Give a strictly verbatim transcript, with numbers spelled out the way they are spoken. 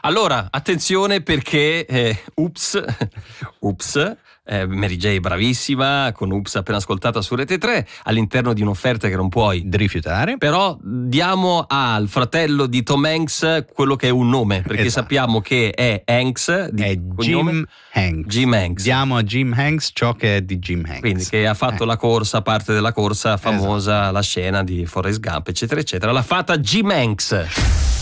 Allora, attenzione perché eh, ups, ups, eh, Mary J bravissima, con Ups appena ascoltata su Rete tre, all'interno di un'offerta che non puoi rifiutare. Però diamo al fratello di Tom Hanks quello che è un nome, perché esatto. sappiamo che è Hanks, di è cognome? Jim Hanks. Jim Hanks. Diamo a Jim Hanks ciò che è di Jim Hanks. Quindi che ha fatto eh. la corsa, parte della corsa famosa, esatto. la scena di Forrest Gump, eccetera, eccetera. L'ha fatta Jim Hanks.